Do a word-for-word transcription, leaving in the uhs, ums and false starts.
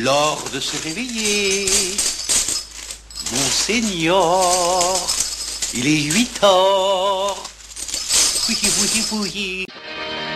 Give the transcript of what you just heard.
l'heure de se réveiller. Monseigneur, il est huit heures. Oui, oui, oui.